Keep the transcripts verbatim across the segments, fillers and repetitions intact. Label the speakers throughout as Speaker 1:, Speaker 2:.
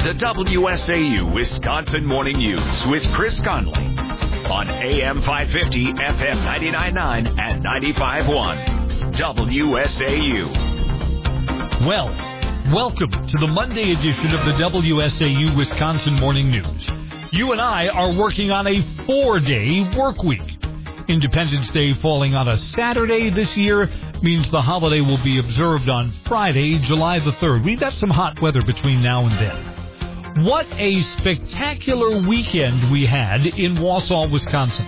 Speaker 1: the W S A U Wisconsin Morning News with Chris Conley on A M five fifty, F M ninety-nine point nine and ninety-five point one W S A U.
Speaker 2: Well, welcome to the Monday edition of the W S A U Wisconsin Morning News. You and I are working on a four-day work week. Independence Day falling on a Saturday this year means the holiday will be observed on Friday, July the third. We've got some hot weather between now and then. What a spectacular weekend we had in Wausau, Wisconsin.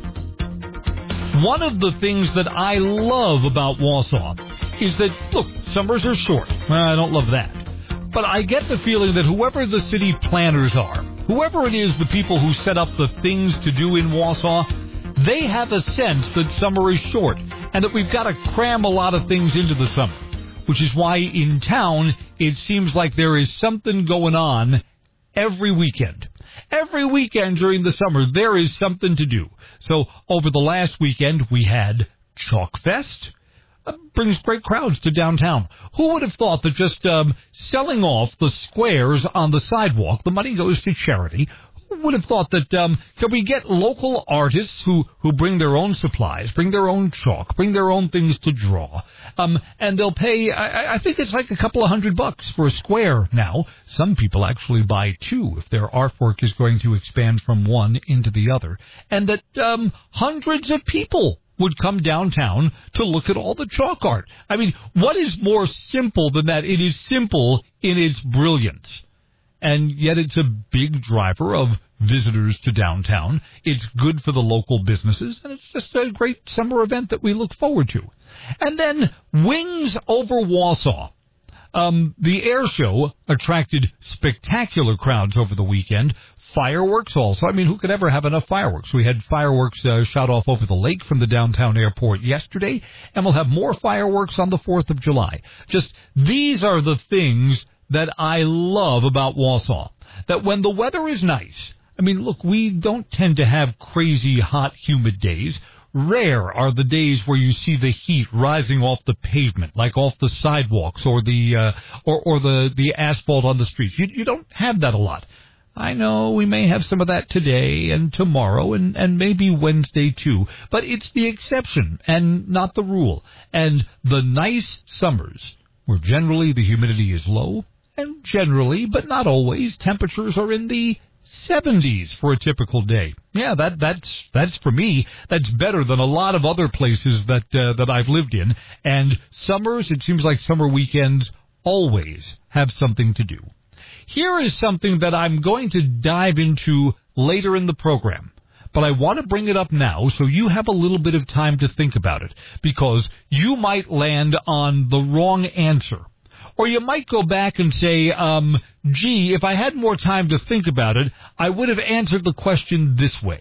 Speaker 2: One of the things that I love about Wausau is that, look, summers are short. Well, I don't love that. But I get the feeling that whoever the city planners are, whoever it is, the people who set up the things to do in Wausau, they have a sense that summer is short and that we've got to cram a lot of things into the summer, which is why in town it seems like there is something going on every weekend. Every weekend during the summer there is something to do. So over the last weekend we had Chalk Fest. Uh, brings great crowds to downtown. Who would have thought that just um, selling off the squares on the sidewalk, the money goes to charity? Who would have thought that, um, can we get local artists who, who bring their own supplies, bring their own chalk, bring their own things to draw, um, and they'll pay, I, I think it's like a couple of hundred bucks for a square now. Some people actually buy two if their artwork is going to expand from one into the other. And that um, hundreds of people would come downtown to look at all the chalk art. I mean, what is more simple than that? It is simple in its brilliance. And yet it's a big driver of visitors to downtown. It's good for the local businesses, and it's just a great summer event that we look forward to. And then Wings Over Wausau. Um, the air show attracted spectacular crowds over the weekend. Fireworks also. I mean, who could ever have enough fireworks? We had fireworks uh, shot off over the lake from the downtown airport yesterday, and we'll have more fireworks on the fourth of July. Just these are the things that I love about Wausau. That when the weather is nice, I mean, look, we don't tend to have crazy hot, humid days. Rare are the days where you see the heat rising off the pavement, like off the sidewalks or the uh, or, or the, the asphalt on the streets. You, you don't have that a lot. I know we may have some of that today and tomorrow and, and maybe Wednesday too, but it's the exception and not the rule. And the nice summers, where generally the humidity is low, and generally, but not always, temperatures are in the seventies for a typical day. Yeah, that that's that's for me. That's better than a lot of other places that uh, that I've lived in. And summers, it seems like summer weekends always have something to do. Here is something that I'm going to dive into later in the program, but I want to bring it up now so you have a little bit of time to think about it, because you might land on the wrong answer. Or you might go back and say, um, gee, if I had more time to think about it, I would have answered the question this way.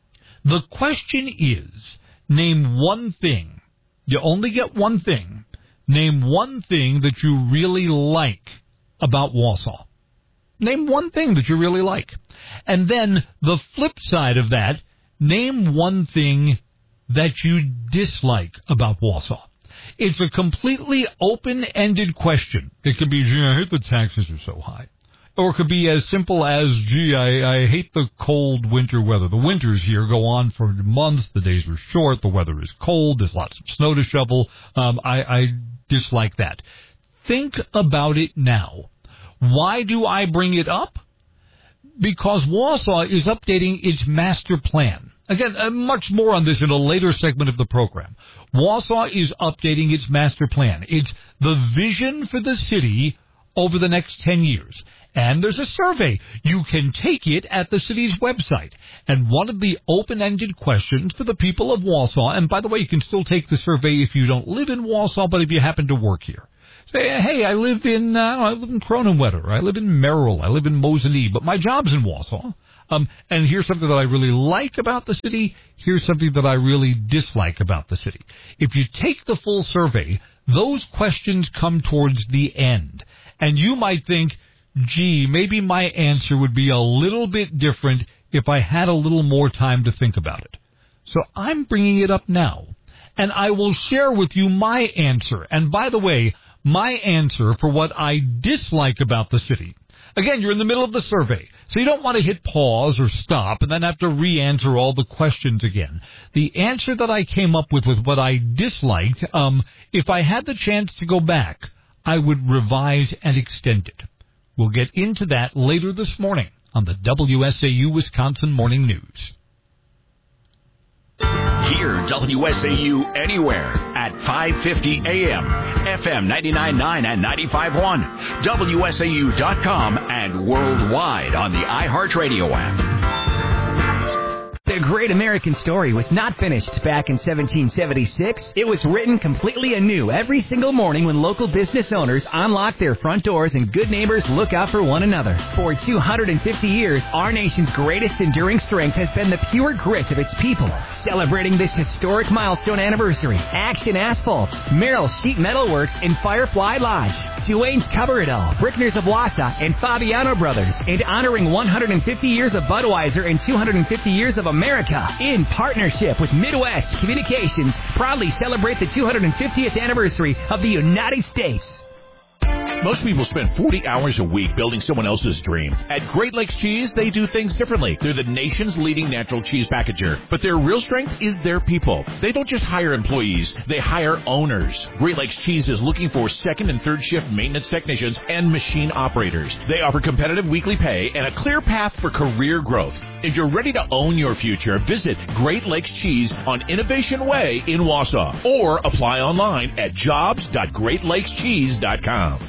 Speaker 2: The question is, name one thing. You only get one thing. Name one thing that you really like about Wausau. Name one thing that you really like. And then the flip side of that, name one thing that you dislike about Wausau. It's a completely open-ended question. It could be, gee, I hate the taxes are so high. Or it could be as simple as, gee, I, I hate the cold winter weather. The winters here go on for months. The days are short. The weather is cold. There's lots of snow to shovel. Um, I, I dislike that. Think about it now. Why do I bring it up? Because Wausau is updating its master plan. Again, uh, much more on this in a later segment of the program. Wausau is updating its master plan. It's the vision for the city over the next ten years. And there's a survey. You can take it at the city's website. And one of the open-ended questions for the people of Wausau, and by the way, you can still take the survey if you don't live in Wausau, but if you happen to work here. Say, hey, I live in uh, I live in Cronenwetter, I live in Merrill, I live in Mosinee, but my job's in Wausau. Um, and here's something that I really like about the city. Here's something that I really dislike about the city. If you take the full survey, those questions come towards the end. And you might think, gee, maybe my answer would be a little bit different if I had a little more time to think about it. So I'm bringing it up now. And I will share with you my answer. And by the way, my answer for what I dislike about the city. Again, you're in the middle of the survey, so you don't want to hit pause or stop and then have to re-answer all the questions again. The answer that I came up with with what I disliked, um, if I had the chance to go back, I would revise and extend it. We'll get into that later this morning on the W S A U Wisconsin Morning News.
Speaker 1: Hear W S A U anywhere at five fifty A M, F M ninety-nine point nine and ninety-five point one, W S A U dot com, and worldwide on the iHeartRadio app.
Speaker 3: The Great American Story was not finished back in seventeen seventy-six. It was written completely anew every single morning when local business owners unlock their front doors and good neighbors look out for one another. For two hundred fifty years, our nation's greatest enduring strength has been the pure grit of its people. Celebrating this historic milestone anniversary, Action Asphalt, Merrill Sheet Metal Works, and Firefly Lodge, Duane's Cover It All, Brickners of Wausau, and Fabiano Brothers, and honoring one hundred fifty years of Budweiser and two hundred fifty years of America. America, in partnership with Midwest Communications, proudly celebrate the two hundred fiftieth anniversary of the United States.
Speaker 4: Most people spend forty hours a week building someone else's dream. At Great Lakes Cheese, they do things differently. They're the nation's leading natural cheese packager. But their real strength is their people. They don't just hire employees, they hire owners. Great Lakes Cheese is looking for second and third shift maintenance technicians and machine operators. They offer competitive weekly pay and a clear path for career growth. If you're ready to own your future, visit Great Lakes Cheese on Innovation Way in Wausau or apply online at jobs dot great lakes cheese dot com.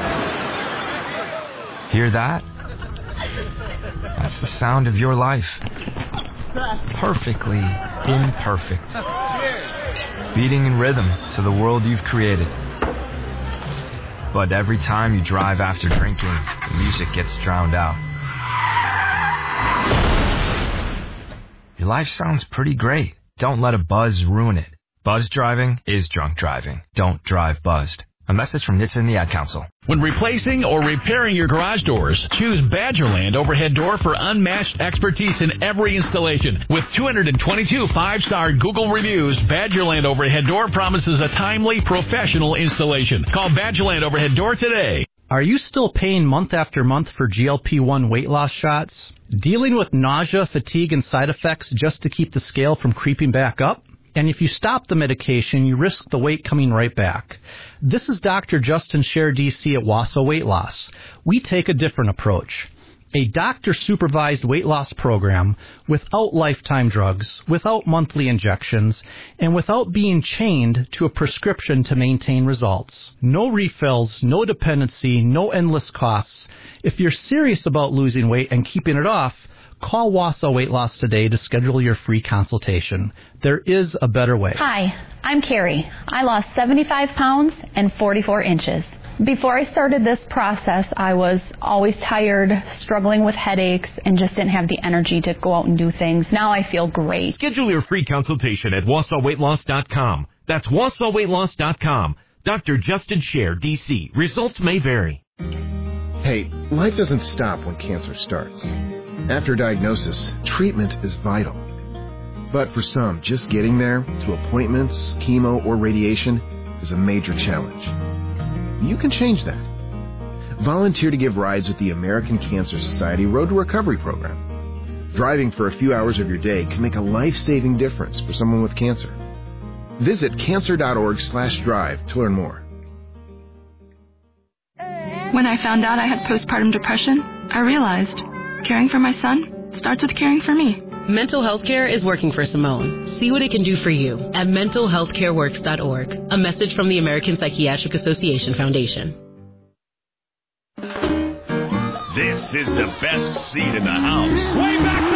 Speaker 5: Hear that? That's the sound of your life. Perfectly imperfect. Beating in rhythm to the world you've created. But every time you drive after drinking, the music gets drowned out. Your life sounds pretty great. Don't let a buzz ruin it. Buzz driving is drunk driving. Don't drive buzzed. A message from N H T S A and the Ad Council.
Speaker 4: When replacing or repairing your garage doors, choose Badgerland Overhead Door for unmatched expertise in every installation. With two hundred twenty-two five-star Google reviews, Badgerland Overhead Door promises a timely, professional installation. Call Badgerland Overhead Door today.
Speaker 6: Are you still paying month after month for G L P one weight loss shots? Dealing with nausea, fatigue, and side effects just to keep the scale from creeping back up? And if you stop the medication, you risk the weight coming right back. This is Doctor Justin Scher, D C at Wausau Weight Loss. We take a different approach. A doctor-supervised weight loss program without lifetime drugs, without monthly injections, and without being chained to a prescription to maintain results. No refills, no dependency, no endless costs. If you're serious about losing weight and keeping it off, call Wausau Weight Loss today to schedule your free consultation. There is a better way.
Speaker 7: Hi, I'm Carrie. I lost seventy-five pounds and forty-four inches. Before I started this process, I was always tired, struggling with headaches, and just didn't have the energy to go out and do things. Now I feel great.
Speaker 8: Schedule your free consultation at wausau weight loss dot com. That's wausau weight loss dot com. Doctor Justin Scher, D C. Results may vary.
Speaker 9: Hey, life doesn't stop when cancer starts. After diagnosis, treatment is vital. But for some, just getting there, to appointments, chemo, or radiation, is a major challenge. You can change that. Volunteer to give rides with the American Cancer Society Road to Recovery program. Driving for a few hours of your day can make a life-saving difference for someone with cancer. Visit cancer dot org slash drive to learn more.
Speaker 10: When I found out I had postpartum depression, I realized caring for my son starts with caring for me.
Speaker 11: Mental health care is working for Simone. See what it can do for you at mental health care works dot org. A message from the American Psychiatric Association Foundation.
Speaker 1: This is the best seat in the house. Way back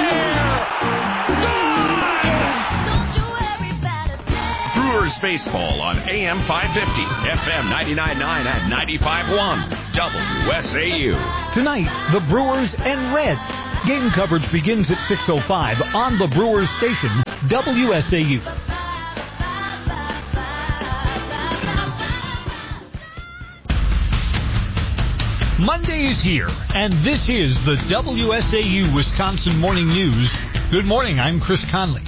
Speaker 1: there! Brewers baseball on A M five fifty, F M ninety-nine point nine and ninety-five point one, W S A U.
Speaker 2: Tonight, the Brewers and Reds. Game coverage begins at six oh five on the Brewers station, W S A U. Monday is here, and this is the W S A U Wisconsin Morning News. Good morning, I'm Chris Conley.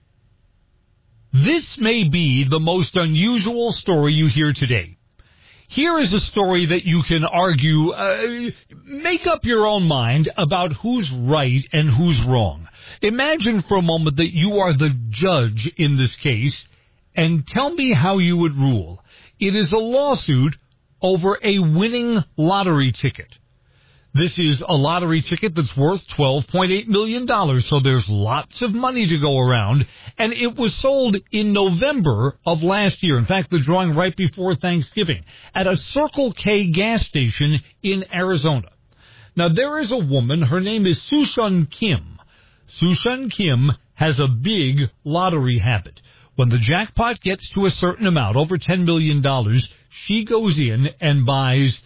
Speaker 2: This may be the most unusual story you hear today. here is a story that you can argue, uh, make up your own mind about who's right and who's wrong. Imagine for a moment that you are the judge in this case, and tell me how you would rule. It is a lawsuit over a winning lottery ticket. This is a lottery ticket that's worth twelve point eight million dollars, so there's lots of money to go around, and it was sold in November of last year. In fact, the drawing right before Thanksgiving at a Circle K gas station in Arizona. Now, there is a woman, her name is Soo-Shun Kim. Soo-Shun Kim has a big lottery habit. When the jackpot gets to a certain amount, over ten million dollars, she goes in and buys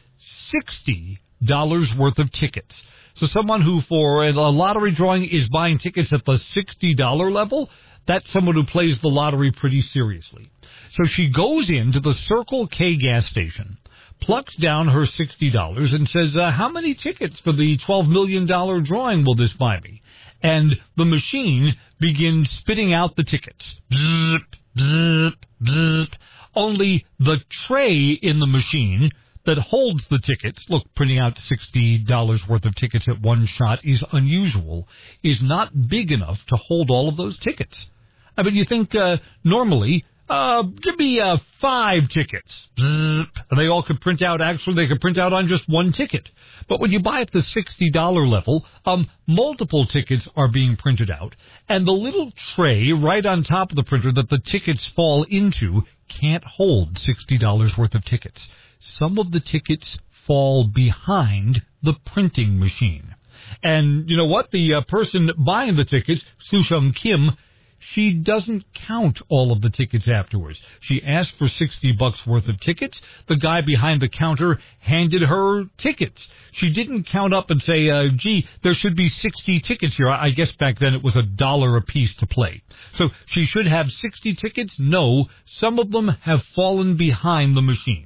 Speaker 2: sixty dollars worth of tickets. So someone who, for a lottery drawing, is buying tickets at the sixty dollars level, that's someone who plays the lottery pretty seriously. So she goes into the Circle K gas station, plucks down her sixty dollars, and says, uh, how many tickets for the twelve million dollars drawing will this buy me? And the machine begins spitting out the tickets. Bzzp, bzzp, bzzp. Only the tray in the machine that holds the tickets, look, printing out sixty dollars worth of tickets at one shot is unusual, is not big enough to hold all of those tickets. I mean, you think uh, normally, uh, give me uh, five tickets. Bzzp, and they all could print out, actually, they could print out on just one ticket. But when you buy at the sixty dollars level, um, multiple tickets are being printed out, and the little tray right on top of the printer that the tickets fall into can't hold sixty dollars worth of tickets. Some of the tickets fall behind the printing machine. And you know what? The uh, person buying the tickets, Soo-Shun Kim, she doesn't count all of the tickets afterwards. She asked for sixty bucks worth of tickets. The guy behind the counter handed her tickets. She didn't count up and say, uh, gee, there should be sixty tickets here. I guess back then it was a dollar a piece to play. So she should have sixty tickets? No, some of them have fallen behind the machine.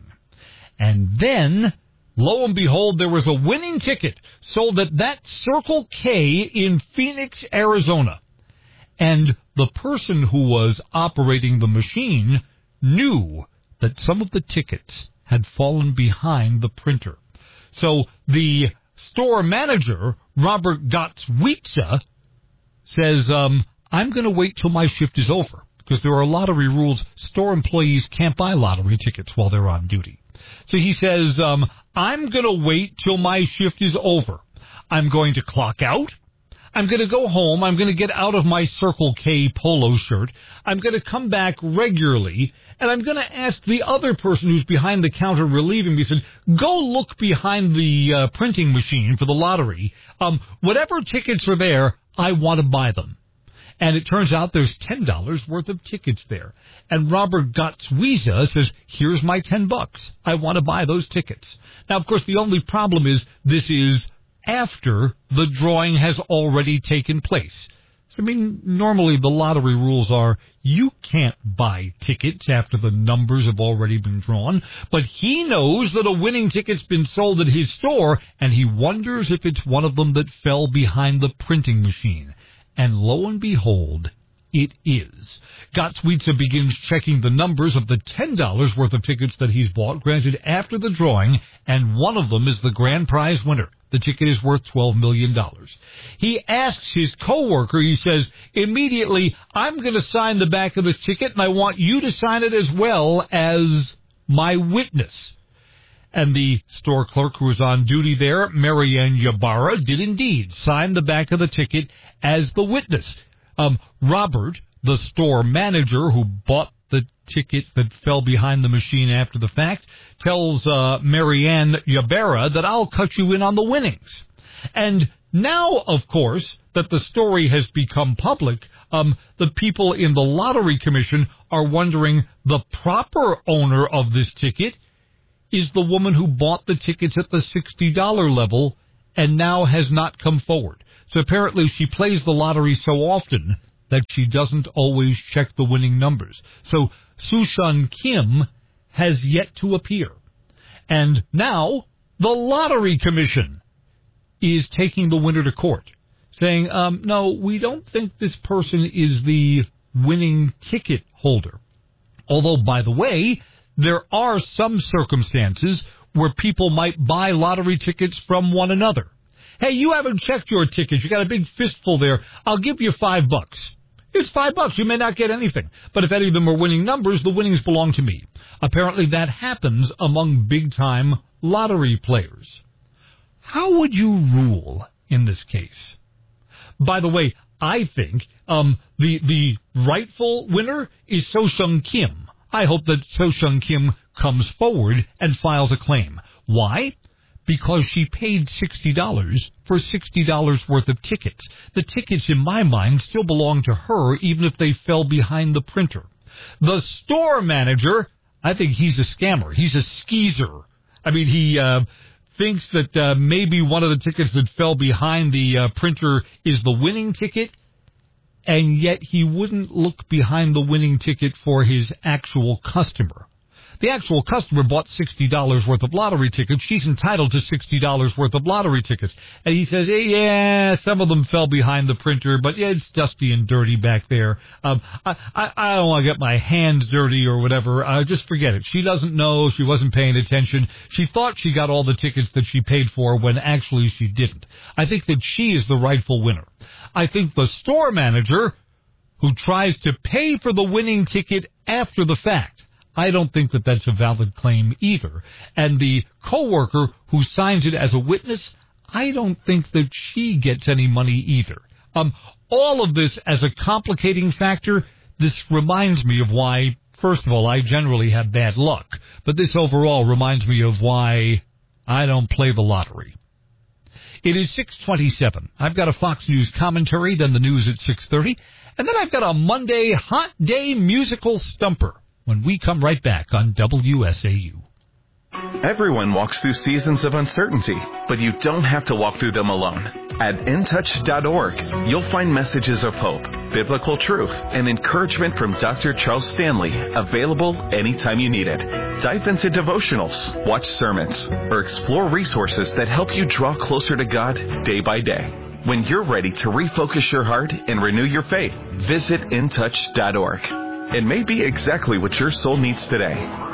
Speaker 2: And then, lo and behold, there was a winning ticket sold at that Circle K in Phoenix, Arizona. And the person who was operating the machine knew that some of the tickets had fallen behind the printer. So the store manager, Robert Gotzwitza, says, um, I'm going to wait till my shift is over, because there are lottery rules. Store employees can't buy lottery tickets while they're on duty. So he says, um, I'm going to wait till my shift is over. I'm going to clock out. I'm going to go home. I'm going to get out of my Circle K polo shirt. I'm going to come back regularly, and I'm going to ask the other person who's behind the counter relieving me, said, go look behind the uh, printing machine for the lottery. Um, whatever tickets are there, I want to buy them. And it turns out there's ten dollars worth of tickets there. And Robert Gotzwitza says, here's my ten bucks. I want to buy those tickets. Now, of course, the only problem is this is after the drawing has already taken place. I mean, normally the lottery rules are you can't buy tickets after the numbers have already been drawn. But he knows that a winning ticket's been sold at his store, and he wonders if it's one of them that fell behind the printing machine. And lo and behold, it is. Gotzwitza begins checking the numbers of the ten dollars worth of tickets that he's bought, granted after the drawing, and one of them is the grand prize winner. The ticket is worth twelve million dollars. He asks his coworker, he says, immediately, I'm going to sign the back of this ticket, and I want you to sign it as well as my witness. And the store clerk who was on duty there, Marianne Ybarra, did indeed sign the back of the ticket as the witness. Um, Robert, the store manager who bought the ticket that fell behind the machine after the fact, tells uh, Marianne Ybarra that I'll cut you in on the winnings. And now, of course, that the story has become public, um, the people in the Lottery Commission are wondering the proper owner of this ticket is the woman who bought the tickets at the sixty dollars level and now has not come forward. So apparently she plays the lottery so often that she doesn't always check the winning numbers. So Soo-Shun Kim has yet to appear. And now the Lottery Commission is taking the winner to court, saying, um, no, we don't think this person is the winning ticket holder. Although, by the way, there are some circumstances where people might buy lottery tickets from one another. Hey, you haven't checked your tickets. You got a big fistful there. I'll give you five bucks. It's five bucks. You may not get anything. But if any of them are winning numbers, the winnings belong to me. Apparently that happens among big-time lottery players. How would you rule in this case? By the way, I think um, the the rightful winner is So-Seung Kim. I hope that So-Seung Kim comes forward and files a claim. Why? Because she paid sixty dollars for sixty dollars worth of tickets. The tickets, in my mind, still belong to her, even if they fell behind the printer. The store manager, I think he's a scammer. He's a skeezer. I mean, he uh, thinks that uh, maybe one of the tickets that fell behind the uh, printer is the winning ticket, and yet he wouldn't look behind the winning ticket for his actual customer. The actual customer bought sixty dollars worth of lottery tickets. She's entitled to sixty dollars worth of lottery tickets. And he says, hey, yeah, some of them fell behind the printer, but yeah, it's dusty and dirty back there. Um, I, I, I don't want to get my hands dirty or whatever. Uh, just forget it. She doesn't know. She wasn't paying attention. She thought she got all the tickets that she paid for when actually she didn't. I think that she is the rightful winner. I think the store manager who tries to pay for the winning ticket after the fact, I don't think that that's a valid claim either. And the coworker who signs it as a witness, I don't think that she gets any money either. Um, all of this as a complicating factor, this reminds me of why, first of all, I generally have bad luck. But this overall reminds me of why I don't play the lottery. It is six twenty-seven. I've got a Fox News commentary, then the news at six thirty. And then I've got a Monday Hot Day musical stumper when we come right back on W S A U.
Speaker 12: Everyone walks through seasons of uncertainty, but you don't have to walk through them alone. At in touch dot org, you'll find messages of hope, biblical truth, and encouragement from Doctor Charles Stanley, available anytime you need it. Dive into devotionals, watch sermons, or explore resources that help you draw closer to God day by day. When you're ready to refocus your heart and renew your faith, visit in touch dot org. It may be exactly what your soul needs today.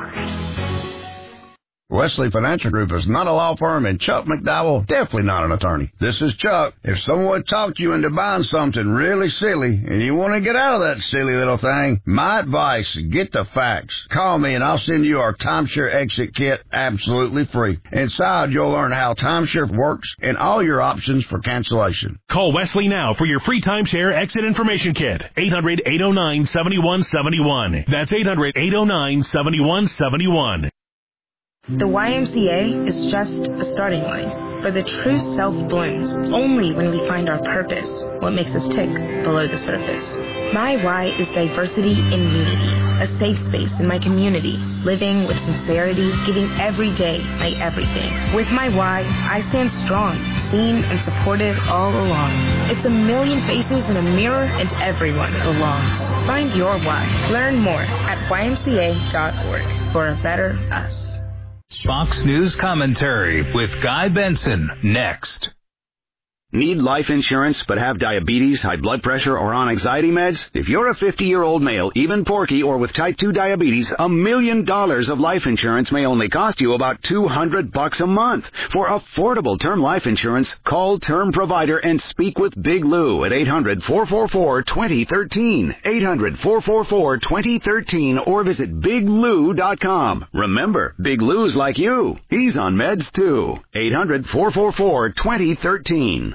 Speaker 13: Wesley Financial Group is not a law firm, and Chuck McDowell definitely not an attorney. This is Chuck. If someone talked you into buying something really silly and you want to get out of that silly little thing, my advice, get the facts. Call me and I'll send you our timeshare exit kit absolutely free. Inside, you'll learn how timeshare works and all your options for cancellation.
Speaker 14: Call Wesley now for your free timeshare exit information kit. eight hundred, eight oh nine, seven one seven one. That's eight hundred, eight oh nine, seven one seven one.
Speaker 15: The Y M C A is just a starting line, for the true self blooms only when we find our purpose, what makes us tick below the surface. My Y is diversity in unity, a safe space in my community, living with sincerity, giving every day my everything. With my Y, I stand strong, seen and supported all along. It's a million faces in a mirror and everyone belongs. Find your Y. Learn more at Y M C A dot org for a better us.
Speaker 16: Fox News Commentary with Guy Benson, next.
Speaker 17: Need life insurance but have diabetes, high blood pressure, or on anxiety meds? If you're a fifty-year-old male, even porky, or with type two diabetes, a million dollars of life insurance may only cost you about two hundred bucks a month. For affordable term life insurance, call Term Provider and speak with Big Lou at eight hundred, four four four, two oh one three, eight hundred, four four four, two oh one three, or visit big lou dot com. Remember, Big Lou's like you. He's on meds too. eight hundred, four four four, two oh one three.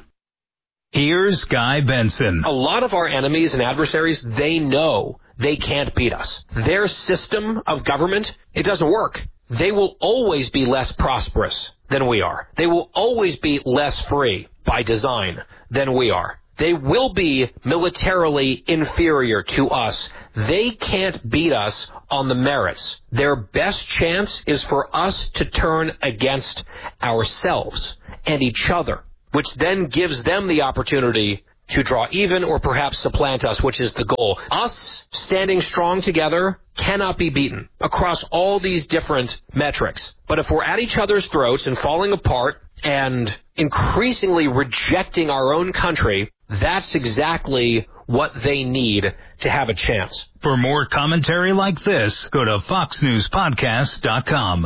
Speaker 16: Here's Guy Benson.
Speaker 18: A lot of our enemies and adversaries, they know they can't beat us. Their system of government, it doesn't work. They will always be less prosperous than we are. They will always be less free by design than we are. They will be militarily inferior to us. They can't beat us on the merits. Their best chance is for us to turn against ourselves and each other, which then gives them the opportunity to draw even or perhaps supplant us, which is the goal. Us standing strong together cannot be beaten across all these different metrics. But if we're at each other's throats and falling apart and increasingly rejecting our own country, that's exactly what they need to have a chance.
Speaker 16: For more commentary like this, go to fox news podcast dot com.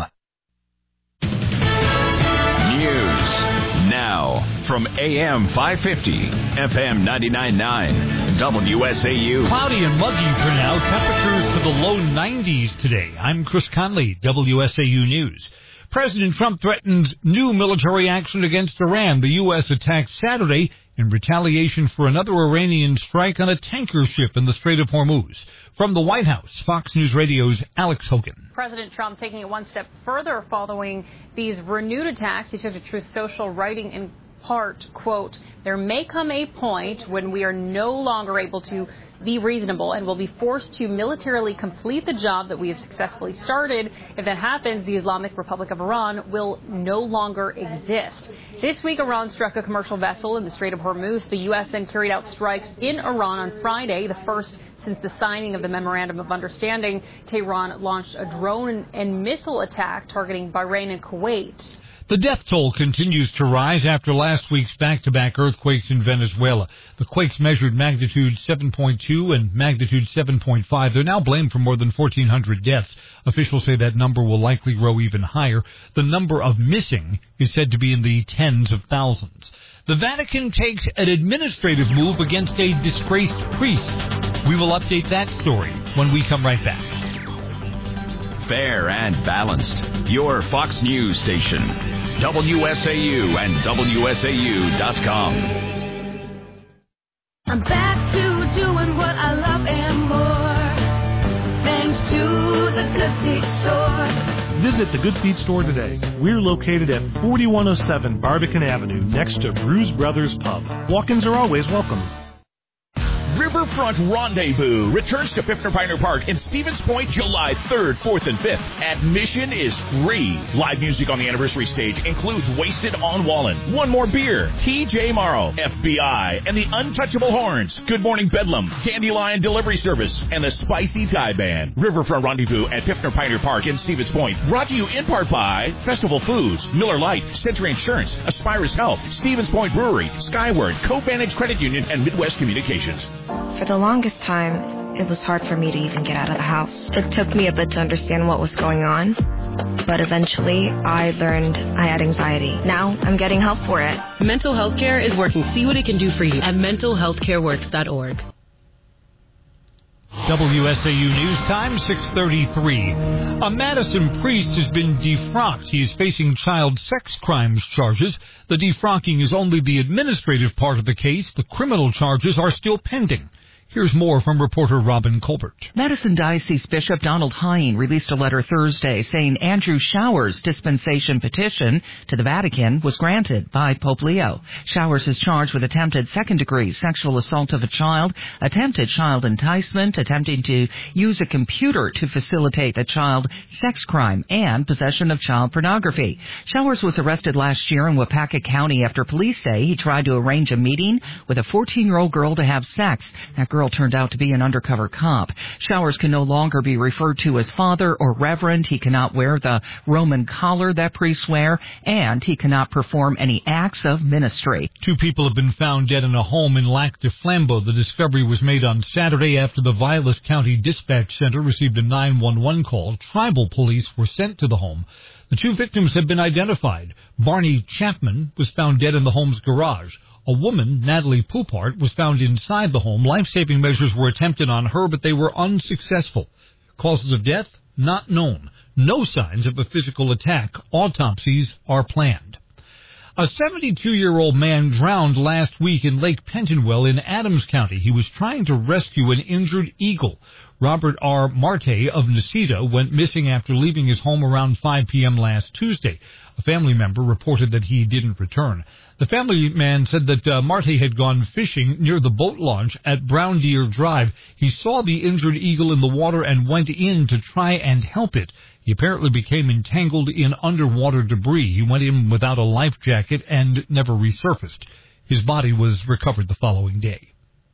Speaker 1: News now from A M five fifty, F M ninety-nine point nine, W S A U.
Speaker 2: Cloudy and muggy for now. Temperatures to the low nineties today. I'm Chris Conley, W S A U News. President Trump threatens new military action against Iran. The U S attacked Saturday in retaliation for another Iranian strike on a tanker ship in the Strait of Hormuz. From the White House, Fox News Radio's Alex Hogan.
Speaker 19: President Trump taking it one step further following these renewed attacks. He took to Truth Social, writing in part, quote, "There may come a point when we are no longer able to be reasonable and will be forced to militarily complete the job that we have successfully started. If that happens, the Islamic Republic of Iran will no longer exist." This week, Iran struck a commercial vessel in the Strait of Hormuz. The U S then carried out strikes in Iran on Friday, the first since the signing of the Memorandum of Understanding. Tehran launched a drone and missile attack targeting Bahrain and Kuwait.
Speaker 2: The death toll continues to rise after last week's back-to-back earthquakes in Venezuela. The quakes measured magnitude seven point two and magnitude seven point five. They're now blamed for more than fourteen hundred deaths. Officials say that number will likely grow even higher. The number of missing is said to be in the tens of thousands. The Vatican takes an administrative move against a disgraced priest. We will update that story when we come right back.
Speaker 1: Fair and balanced. Your Fox News station. W S A U and W S A U dot com.
Speaker 20: I'm back to doing what I love and more. Thanks to the Good Feet Store.
Speaker 14: Visit the Good Feet Store today. We're located at forty-one oh seven Barbican Avenue, next to Bruise Brothers Pub. Walk-ins are always welcome.
Speaker 4: Riverfront Rendezvous returns to Piffner Pioneer Park in Stevens Point July third, fourth, and fifth. Admission is free. Live music on the anniversary stage includes Wasted on Wallen, One More Beer, T J Morrow, F B I, and the Untouchable Horns, Good Morning Bedlam, Dandelion Delivery Service, and the Spicy Thai Band. Riverfront Rendezvous at Piffner Pioneer Park in Stevens Point. Brought to you in part by Festival Foods, Miller Lite, Century Insurance, Aspirus Health, Stevens Point Brewery, Skyward, Co-Vantage Credit Union, and Midwest Communications.
Speaker 15: For the longest time, it was hard for me to even get out of the house. It took me a bit to understand what was going on, but eventually I learned I had anxiety. Now I'm getting help for it.
Speaker 11: Mental Health Care is working. See what it can do for you at mental health care works dot org.
Speaker 2: W S A U News Time, six thirty-three. A Madison priest has been defrocked. He is facing child sex crimes charges. The defrocking is only the administrative part of the case. The criminal charges are still pending. Here's more from reporter Robin Colbert.
Speaker 21: Madison Diocese Bishop Donald Hine released a letter Thursday saying Andrew Showers' dispensation petition to the Vatican was granted by Pope Leo. Showers is charged with attempted second-degree sexual assault of a child, attempted child enticement, attempting to use a computer to facilitate a child sex crime, and possession of child pornography. Showers was arrested last year in Wapaka County after police say he tried to arrange a meeting with a fourteen-year-old girl to have sex. That girl turned out to be an undercover cop. Showers can no longer be referred to as father or reverend. He cannot wear the Roman collar that priests wear, and he cannot perform any acts of ministry.
Speaker 2: Two people have been found dead in a home in Lac du Flambeau. The discovery was made on Saturday after the Vilas County Dispatch Center received a nine one one call. Tribal police were sent to the home. The two victims have been identified. Barney Chapman was found dead in the home's garage. A woman, Natalie Poupart, was found inside the home. Life-saving measures were attempted on her, but they were unsuccessful. Causes of death? Not known. No signs of a physical attack. Autopsies are planned. A seventy-two-year-old man drowned last week in Lake Pentonville in Adams County. He was trying to rescue an injured eagle. Robert R. Marte of Necedah went missing after leaving his home around five p.m. last Tuesday. A family member reported that he didn't return. The family man said that uh, Marte had gone fishing near the boat launch at Brown Deer Drive. He saw the injured eagle in the water and went in to try and help it. He apparently became entangled in underwater debris. He went in without a life jacket and never resurfaced. His body was recovered the following day.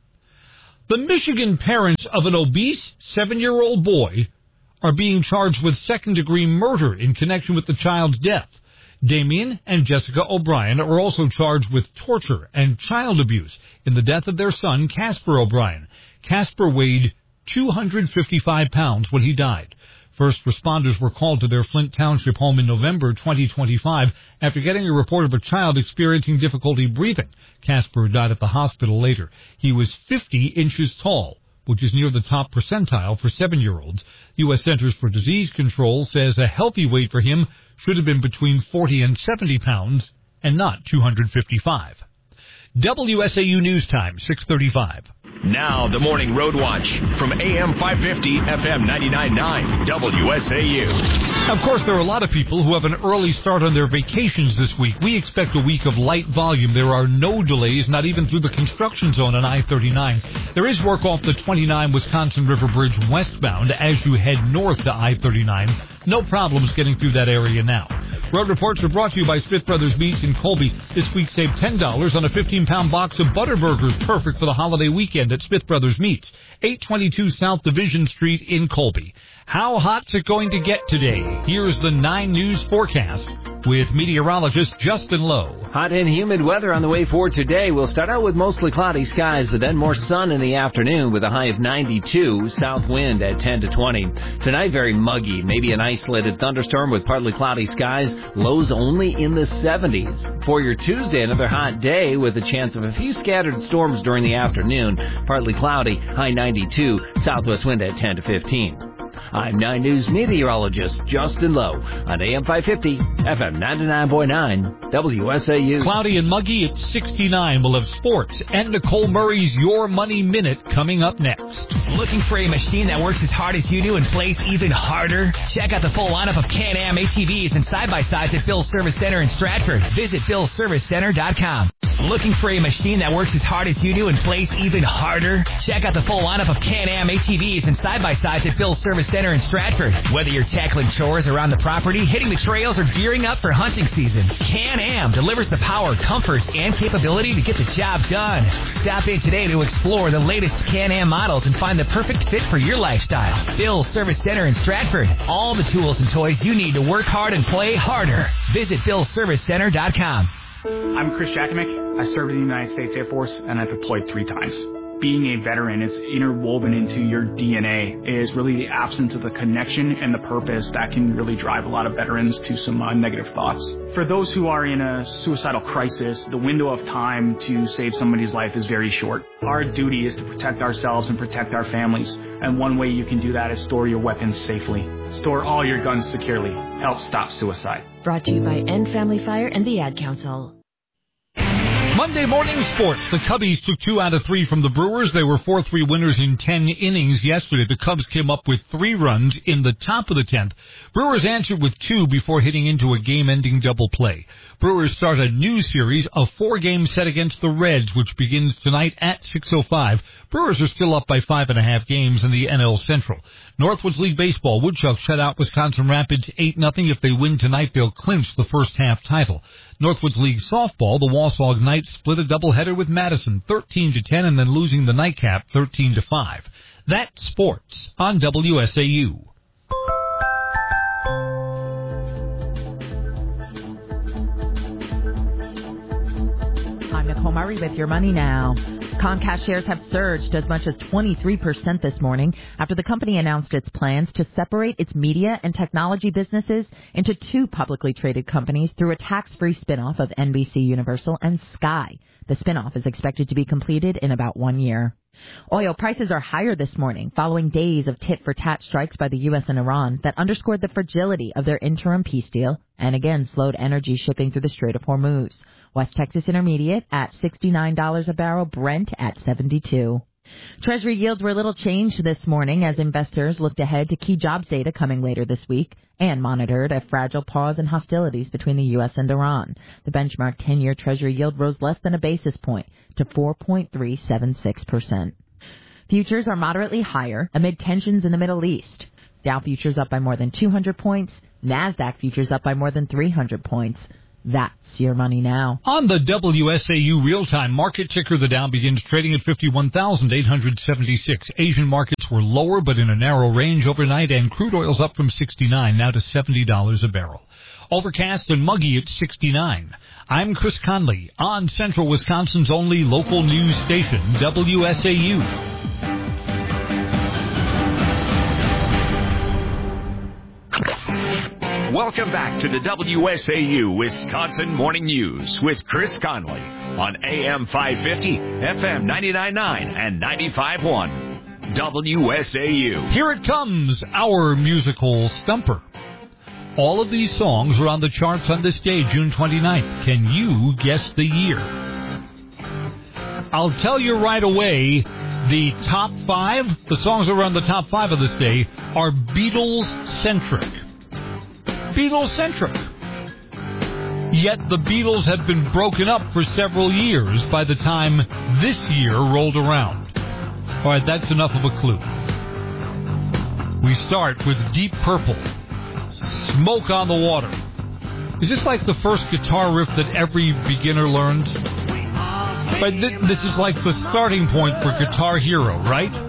Speaker 2: The Michigan parents of an obese seven-year-old boy are being charged with second-degree murder in connection with the child's death. Damien and Jessica O'Brien are also charged with torture and child abuse in the death of their son, Casper O'Brien. Casper weighed two hundred fifty-five pounds when he died. First responders were called to their Flint Township home in November twenty twenty-five after getting a report of a child experiencing difficulty breathing. Casper died at the hospital later. He was fifty inches tall, which is near the top percentile for seven-year-olds. U S Centers for Disease Control says a healthy weight for him should have been between forty and seventy pounds and not two hundred fifty-five. W S A U News Time, six thirty-five.
Speaker 1: Now the Morning Road Watch from A M five fifty, F M ninety-nine point nine, W S A U.
Speaker 2: Of course, there are a lot of people who have an early start on their vacations this week. We expect a week of light volume. There are no delays, not even through the construction zone on I thirty-nine. There is work off the twenty-nine Wisconsin River Bridge westbound as you head north to I thirty-nine. No problems getting through that area now. Road reports are brought to you by Smith Brothers Meats in Colby. This week, save ten dollars on a fifteen-pound box of butter burgers, perfect for the holiday weekend at Smith Brothers Meats, eight twenty-two South Division Street in Colby. How hot's it going to get today? Here's the nine News forecast with meteorologist Justin Lowe.
Speaker 3: Hot and humid weather on the way for today. We'll start out with mostly cloudy skies, but then more sun in the afternoon with a high of ninety-two, south wind at ten to twenty. Tonight, very muggy, maybe an isolated thunderstorm with partly cloudy skies, lows only in the seventies. For your Tuesday, another hot day with a chance of a few scattered storms during the afternoon, partly cloudy, high ninety-two, southwest wind at ten to fifteen. I'm nine News meteorologist Justin Lowe on A M five fifty, F M ninety-nine point nine, W S A U.
Speaker 2: Cloudy and muggy at sixty-nine. We'll have sports and Nicole Murray's Your Money Minute coming up next.
Speaker 22: Looking for a machine that works as hard as you do and plays even harder? Check out the full lineup of Can-Am A T Vs and side-by-sides at Bill's Service Center in Stratford. Visit Bills Service Center dot com. Looking for a machine that works as hard as you do and plays even harder? Check out the full lineup of Can-Am A T Vs and side-by-sides at Bill's Service Center in Stratford. Whether you're tackling chores around the property, hitting the trails, or gearing up for hunting season, Can-Am delivers the power, comfort, and capability to get the job done. Stop in today to explore the latest Can-Am models and find the perfect fit for your lifestyle. Bill's Service Center in Stratford. All the tools and toys you need to work hard and play harder. Visit Bills Service Center dot com.
Speaker 23: I'm Chris Jakovic. I served in the United States Air Force, and I deployed three times. Being a veteran, it's interwoven into your D N A, is really the absence of the connection and the purpose that can really drive a lot of veterans to some uh, negative thoughts. For those who are in a suicidal crisis, the window of time to save somebody's life is very short. Our duty is to protect ourselves and protect our families, and one way you can do that is store your weapons safely. Store all your guns securely. Help stop suicide.
Speaker 24: Brought to you by End Family Fire and the Ad Council.
Speaker 2: Monday morning sports. The Cubbies took two out of three from the Brewers. They were four three winners in ten innings yesterday. The Cubs came up with three runs in the top of the tenth. Brewers answered with two before hitting into a game-ending double play. Brewers start a new series, a four-game set against the Reds, which begins tonight at six oh five. Brewers are still up by five and a half games in the N L Central. Northwoods League Baseball, Woodchuck shut out Wisconsin Rapids eight nothing. If they win tonight, they'll clinch the first half title. Northwoods League Softball, the Wausau Knights split a doubleheader with Madison, thirteen to ten, and then losing the nightcap, thirteen to five. That's sports on W S A U.
Speaker 25: I'm Nicole Murray with Your Money Now. Comcast shares have surged as much as twenty-three percent this morning after the company announced its plans to separate its media and technology businesses into two publicly traded companies through a tax-free spinoff of N B C Universal and Sky. The spinoff is expected to be completed in about one year. Oil prices are higher this morning following days of tit-for-tat strikes by the U S and Iran that underscored the fragility of their interim peace deal and again slowed energy shipping through the Strait of Hormuz. West Texas Intermediate at sixty-nine dollars a barrel, Brent at seventy-two. Treasury yields were little changed this morning as investors looked ahead to key jobs data coming later this week and monitored a fragile pause in hostilities between the U S and Iran. The benchmark ten-year Treasury yield rose less than a basis point to four point three seven six percent. Futures are moderately higher amid tensions in the Middle East. Dow futures up by more than two hundred points. NASDAQ futures up by more than three hundred points. That's Your Money Now.
Speaker 2: On the W S A U real-time market ticker, the Dow begins trading at fifty-one thousand eight hundred seventy-six. Asian markets were lower but in a narrow range overnight, and crude oil's up from sixty-nine now to seventy dollars a barrel. Overcast and muggy at sixty-nine. I'm Chris Conley on Central Wisconsin's only local news station, W S A U.
Speaker 1: Welcome back to the W S A U Wisconsin Morning News with Chris Conley on A M five fifty, F M ninety-nine point nine, and ninety-five point one. W S A U.
Speaker 2: Here it comes, our musical stumper. All of these songs are on the charts on this day, June twenty-ninth. Can you guess the year? I'll tell you right away, the top five, the songs that are on the top five of this day are Beatles-centric. Beatles-centric. Yet the Beatles have been broken up for several years by the time this year rolled around. All right, that's enough of a clue. We start with Deep Purple, Smoke on the Water. Is this like the first guitar riff that every beginner learns? But th- this is like the starting point for Guitar Hero, right?